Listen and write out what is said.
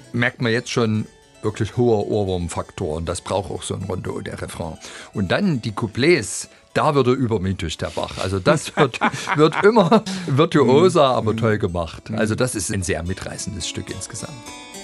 merkt man jetzt schon wirklich hoher Ohrwurmfaktor. Und das braucht auch so ein Rondo, der Refrain. Und dann die Couplets, da wird er übermütig, der Bach. Also das wird immer virtuoser, aber toll gemacht. Also das ist ein sehr mitreißendes Stück insgesamt.